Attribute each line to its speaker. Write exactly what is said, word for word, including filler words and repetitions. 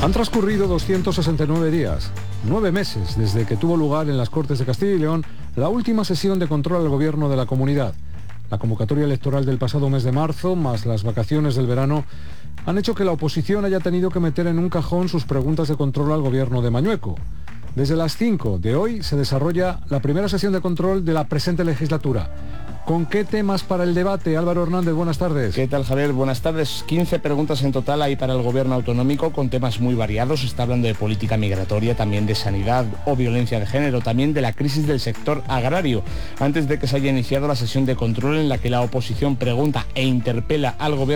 Speaker 1: Han transcurrido doscientos sesenta y nueve días, nueve meses desde que tuvo lugar en las Cortes de Castilla y León la última sesión de control al gobierno de la comunidad. La convocatoria electoral del pasado mes de marzo, más las vacaciones del verano, han hecho que la oposición haya tenido que meter en un cajón sus preguntas de control al gobierno de Mañueco. Desde las cinco de hoy se desarrolla la primera sesión de control de la presente legislatura. ¿Con qué temas para el debate? Álvaro Hernández, buenas tardes.
Speaker 2: ¿Qué tal, Javier? Buenas tardes. quince preguntas en total hay para el gobierno autonómico con temas muy variados. Se está hablando de política migratoria, también de sanidad o violencia de género, también de la crisis del sector agrario. Antes de que se haya iniciado la sesión de control en la que la oposición pregunta e interpela al gobierno